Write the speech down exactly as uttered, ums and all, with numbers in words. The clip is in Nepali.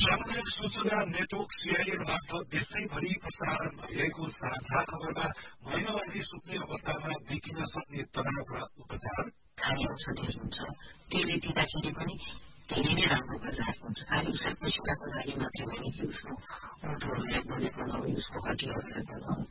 सामुदायिक सूचना नेटवर्क सीआईएन मार्फत देशैभरि प्रसारण भइरहेको साझा खबरमा महिनावारी सुत्ने अवस्थामा देखिन सक्ने तनाव र उपचार खाने औषधिहरू हुन्छ त्यसले दिँदाखेरि पनि धेरै नै राम्रो गरिरहेको हुन्छ खालि उसलाई पसिनाको लागि मात्रै होइन कि उसको मुटुहरूलाई बनेको नहुने उसको हड्डीहरूलाई बनाउने